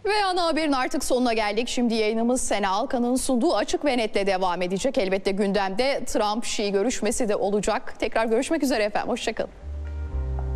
Ve ana haberin artık sonuna geldik. Şimdi yayınımız Sena Alkan'ın sunduğu Açık ve Net'le devam edecek. Elbette gündemde Trump-Şii görüşmesi de olacak. Tekrar görüşmek üzere efendim. Hoşçakalın.